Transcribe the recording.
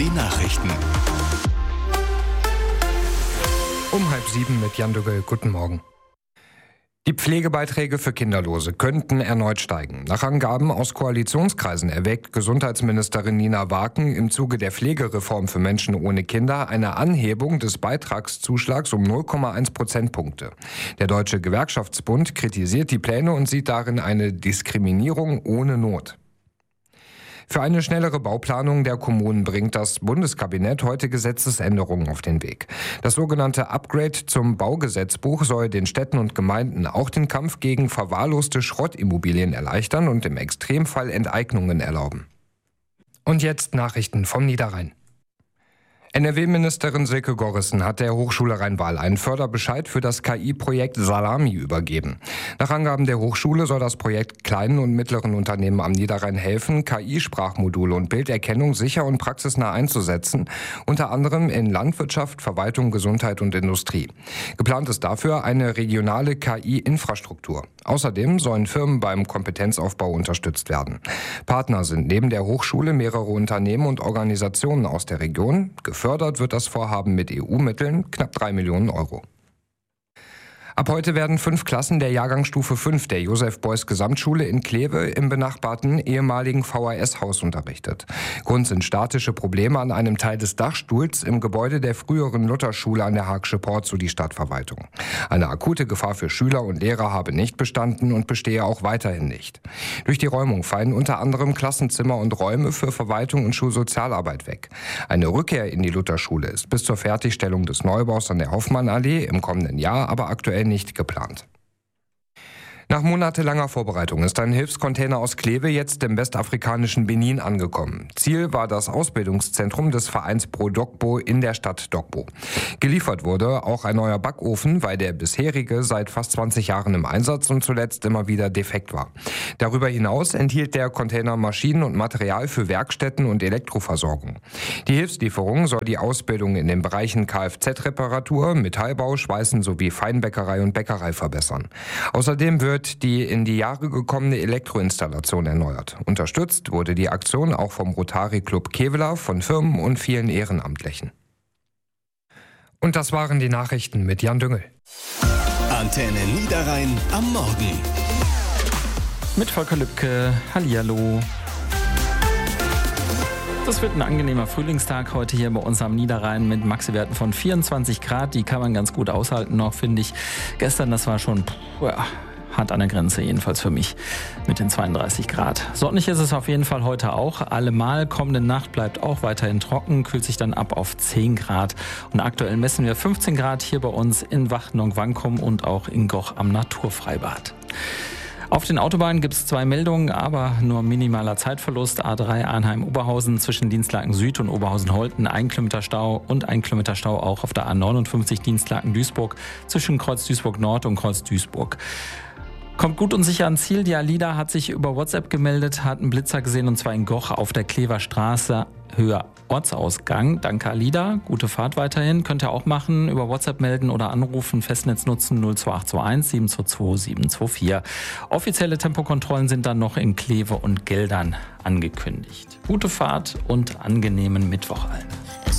Die Nachrichten. Um 6:30 mit Jan Düggel. Guten Morgen. Die Pflegebeiträge für Kinderlose könnten erneut steigen. Nach Angaben aus Koalitionskreisen erwägt Gesundheitsministerin Nina Waken im Zuge der Pflegereform für Menschen ohne Kinder eine Anhebung des Beitragszuschlags um 0,1 Prozentpunkte. Der Deutsche Gewerkschaftsbund kritisiert die Pläne und sieht darin eine Diskriminierung ohne Not. Für eine schnellere Bauplanung der Kommunen bringt das Bundeskabinett heute Gesetzesänderungen auf den Weg. Das sogenannte Upgrade zum Baugesetzbuch soll den Städten und Gemeinden auch den Kampf gegen verwahrloste Schrottimmobilien erleichtern und im Extremfall Enteignungen erlauben. Und jetzt Nachrichten vom Niederrhein. NRW-Ministerin Silke Gorissen hat der Hochschule Rhein-Waal einen Förderbescheid für das KI-Projekt Salami übergeben. Nach Angaben der Hochschule soll das Projekt kleinen und mittleren Unternehmen am Niederrhein helfen, KI-Sprachmodule und Bilderkennung sicher und praxisnah einzusetzen, unter anderem in Landwirtschaft, Verwaltung, Gesundheit und Industrie. Geplant ist dafür eine regionale KI-Infrastruktur. Außerdem sollen Firmen beim Kompetenzaufbau unterstützt werden. Partner sind neben der Hochschule mehrere Unternehmen und Organisationen aus der Region. Gefördert wird das Vorhaben mit EU-Mitteln, knapp 3 Millionen Euro. Ab heute werden 5 Klassen der Jahrgangsstufe 5 der Josef-Beuys-Gesamtschule in Kleve im benachbarten ehemaligen VHS-Haus unterrichtet. Grund sind statische Probleme an einem Teil des Dachstuhls im Gebäude der früheren Lutherschule an der Haagse Port, so die Stadtverwaltung. Eine akute Gefahr für Schüler und Lehrer habe nicht bestanden und bestehe auch weiterhin nicht. Durch die Räumung fallen unter anderem Klassenzimmer und Räume für Verwaltung und Schulsozialarbeit weg. Eine Rückkehr in die Lutherschule ist bis zur Fertigstellung des Neubaus an der Hoffmannallee im kommenden Jahr aber aktuell nicht geplant. Nach monatelanger Vorbereitung ist ein Hilfscontainer aus Kleve jetzt im westafrikanischen Benin angekommen. Ziel war das Ausbildungszentrum des Vereins Pro Dogbo in der Stadt Dogbo. Geliefert wurde auch ein neuer Backofen, weil der bisherige seit fast 20 Jahren im Einsatz und zuletzt immer wieder defekt war. Darüber hinaus enthielt der Container Maschinen und Material für Werkstätten und Elektroversorgung. Die Hilfslieferung soll die Ausbildung in den Bereichen Kfz-Reparatur, Metallbau, Schweißen sowie Feinbäckerei und Bäckerei verbessern. Außerdem wird die in die Jahre gekommene Elektroinstallation erneuert. Unterstützt wurde die Aktion auch vom Rotary Club Kevela, von Firmen und vielen Ehrenamtlichen. Und das waren die Nachrichten mit Jan Düngel. Antenne Niederrhein am Morgen. Mit Volker Lübke. Hallihallo. Das wird ein angenehmer Frühlingstag heute hier bei uns am Niederrhein mit Maxiwerten von 24 Grad. Die kann man ganz gut aushalten noch, finde ich. Gestern, das war schon hart an der Grenze, jedenfalls für mich, mit den 32 Grad. Sonnig ist es auf jeden Fall heute auch. Allemal kommende Nacht bleibt auch weiterhin trocken, kühlt sich dann ab auf 10 Grad. Und aktuell messen wir 15 Grad hier bei uns in Wachtnong-Wankum und auch in Goch am Naturfreibad. Auf den Autobahnen gibt es 2 Meldungen, aber nur minimaler Zeitverlust. A3 Arnheim-Oberhausen zwischen Dienstlaken Süd und Oberhausen-Holten 1 Kilometer Stau und 1 Kilometer Stau auch auf der A59 Dienstlaken-Duisburg zwischen Kreuz Duisburg-Nord und Kreuz Duisburg. Kommt gut und sicher ans Ziel. Die Alida hat sich über WhatsApp gemeldet, hat einen Blitzer gesehen und zwar in Goch auf der Klever Straße, Höhe Ortsausgang. Danke Alida, gute Fahrt weiterhin. Könnt ihr auch machen, über WhatsApp melden oder anrufen, Festnetz nutzen 02821 722 724. Offizielle Tempokontrollen sind dann noch in Kleve und Geldern angekündigt. Gute Fahrt und angenehmen Mittwoch allen.